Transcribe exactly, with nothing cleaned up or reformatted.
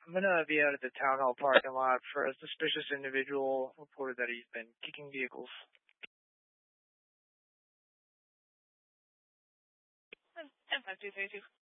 I'm gonna be out at the town hall parking lot for a suspicious individual reported that he's been kicking vehicles. ten five two thirty two.